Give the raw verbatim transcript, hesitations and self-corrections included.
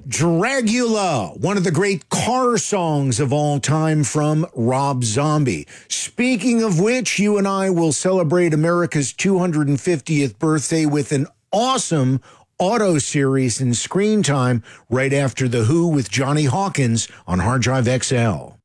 Dragula, one of the great car songs of all time from Rob Zombie. Speaking of which, you and I will celebrate America's two hundred fiftieth birthday with an awesome auto series and screen time right after The Who with Johnny Hawkins on Hard Drive X L.